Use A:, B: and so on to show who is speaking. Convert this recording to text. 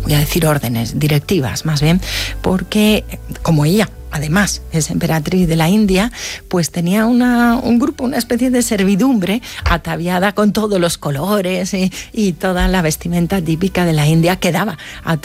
A: voy a decir órdenes, directivas más bien, porque como ella además es emperatriz de la India, pues tenía un grupo, una especie de servidumbre ataviada con todos los colores y toda la vestimenta típica de la India que daba a